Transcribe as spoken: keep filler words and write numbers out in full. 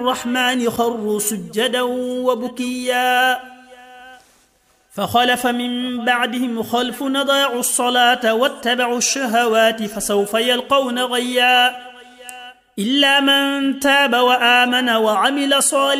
الرحمن خروا سجدا وبكيا فخلف من بعدهم خلف أضاعوا الصلاة واتبعوا الشهوات فسوف يلقون غيا إلا من تاب وآمن وعمل صالحا